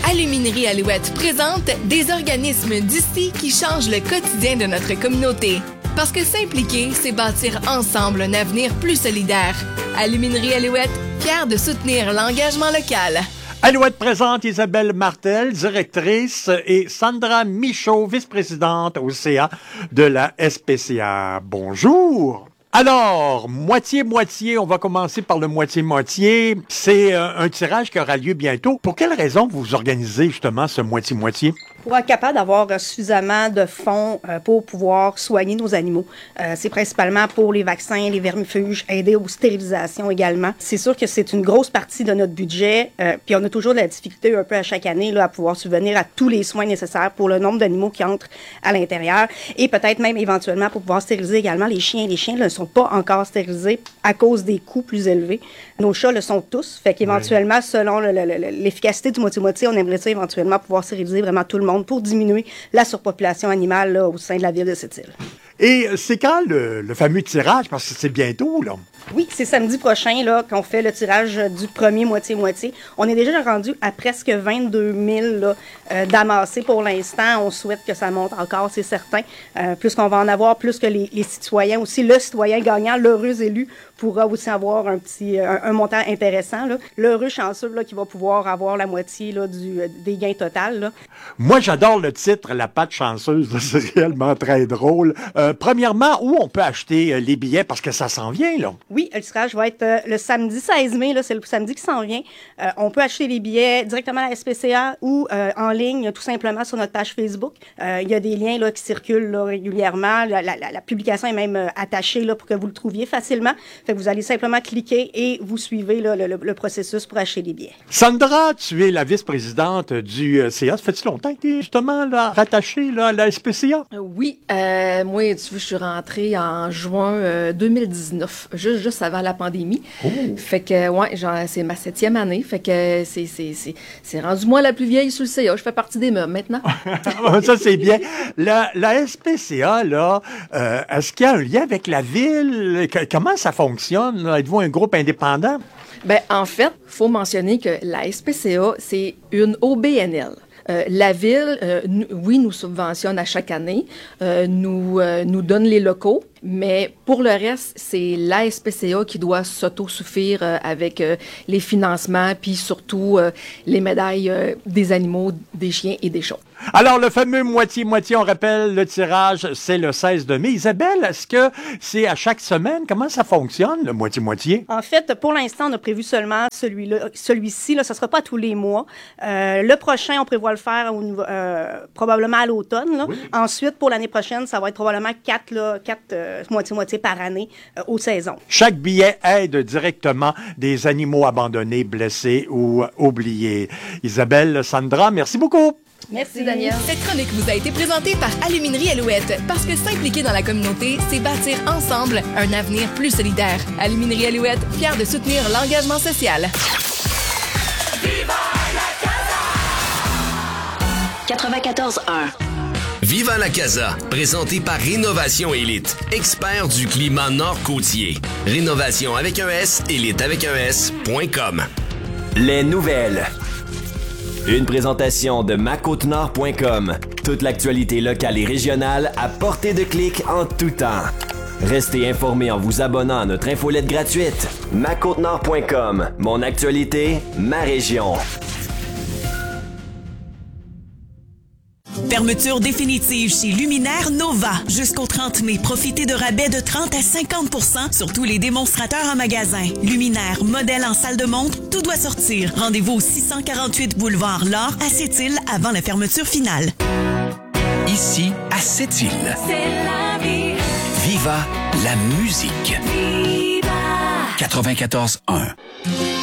Aluminerie Alouette présente des organismes d'ici qui changent le quotidien de notre communauté. Parce que s'impliquer, c'est bâtir ensemble un avenir plus solidaire. Aluminerie Alouette, fière de soutenir l'engagement local. Alouette présente Isabelle Martel, directrice, et Sandra Michaud, vice-présidente au CA de la SPCA. Bonjour! Alors, moitié-moitié, on va commencer par le moitié-moitié. C'est un tirage qui aura lieu bientôt. Pour quelle raison vous organisez justement ce moitié-moitié? Pour être capable d'avoir suffisamment de fonds pour pouvoir soigner nos animaux. C'est principalement pour les vaccins, les vermifuges, aider aux stérilisations également. C'est sûr que c'est une grosse partie de notre budget, puis on a toujours de la difficulté un peu à chaque année là, à pouvoir subvenir à tous les soins nécessaires pour le nombre d'animaux qui entrent à l'intérieur et peut-être même éventuellement pour pouvoir stériliser également les chiens. Les chiens ne sont pas encore stérilisés à cause des coûts plus élevés. Nos chats le sont tous, fait qu'éventuellement, selon l'efficacité du moitié-moitié, on aimerait ça éventuellement pouvoir stériliser vraiment tout le monde pour diminuer la surpopulation animale là, au sein de la ville de Sept-Îles. Et c'est quand le fameux tirage? Parce que c'est bientôt, là. Oui, c'est samedi prochain là, qu'on fait le tirage du premier moitié-moitié. On est déjà rendu à presque 22 000 d'amassés pour l'instant. On souhaite que ça monte encore, c'est certain. Plus qu'on va en avoir, plus que les citoyens aussi. Le citoyen gagnant, l'heureux élu, pourra aussi avoir un montant intéressant. Là. L'heureux chanceux là, qui va pouvoir avoir la moitié là, des gains total. Là. Moi, j'adore le titre, La patte chanceuse. C'est réellement très drôle. Premièrement, où on peut acheter les billets? Parce que ça s'en vient, là. Oui, le tirage va être le samedi 16 mai, là, c'est le samedi qui s'en vient. On peut acheter les billets directement à la SPCA ou en ligne, tout simplement sur notre page Facebook. Il y a des liens là, qui circulent là, régulièrement. La publication est même attachée là, pour que vous le trouviez facilement. Fait que vous allez simplement cliquer et vous suivez là, le processus pour acheter les billets. Sandra, tu es la vice-présidente du CA. Ça fait-tu longtemps que tu es justement là, rattachée là, à la SPCA? Oui, moi, tu vois, je suis rentrée en juin 2019, juste avant la pandémie. Oh. Fait que, ouais, c'est ma 7e année. Fait que c'est rendu moi la plus vieille sur le CA. Je fais partie des meubles maintenant. Ça, c'est bien. La SPCA, là, est-ce qu'il y a un lien avec la ville? Comment ça fonctionne? Là? Êtes-vous un groupe indépendant? Ben, en fait, il faut mentionner que la SPCA, c'est une OBNL. La ville, nous subventionne à chaque année, nous donne les locaux, mais pour le reste, c'est la SPCA qui doit s'autosuffire avec les financements, puis surtout les médailles des animaux, des chiens et des chats. Alors, le fameux moitié-moitié, on rappelle, le tirage, c'est le 16 mai. Isabelle, est-ce que c'est à chaque semaine? Comment ça fonctionne, le moitié-moitié? En fait, pour l'instant, on a prévu seulement celui-ci. Là, ça ne sera pas tous les mois. Le prochain, on prévoit le faire probablement à l'automne. Là. Oui. Ensuite, pour l'année prochaine, ça va être probablement 4 moitié-moitié par année aux saisons. Chaque billet aide directement des animaux abandonnés, blessés ou oubliés. Isabelle, Sandra, merci beaucoup. Merci, Daniel. Cette chronique vous a été présentée par Aluminerie Alouette. Parce que s'impliquer dans la communauté, c'est bâtir ensemble un avenir plus solidaire. Aluminerie Alouette, fière de soutenir l'engagement social. Viva la Casa! 94.1 Viva la Casa, présenté par Rénovation Élite, expert du climat nord-côtier. Rénovation avec un S, élite avec un S.com. Les nouvelles. Une présentation de macôtenord.com. Toute l'actualité locale et régionale à portée de clic en tout temps. Restez informés en vous abonnant à notre infolette gratuite. macôtenord.com. Mon actualité, ma région. Fermeture définitive chez Luminaire Nova. Jusqu'au 30 mai, profitez de rabais de 30 à 50% sur tous les démonstrateurs en magasin. Luminaire, modèle en salle de montre, tout doit sortir. Rendez-vous au 648 boulevard L'Or à Sept-Îles avant la fermeture finale. Ici, à Sept-Îles. C'est la vie. Viva la musique. Viva. 94.1